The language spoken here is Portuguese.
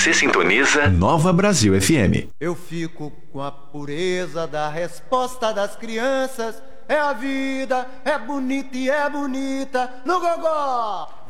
Você sintoniza Nova Brasil FM. Eu fico com a pureza da resposta das crianças. É a vida, é bonita e é bonita no gogó.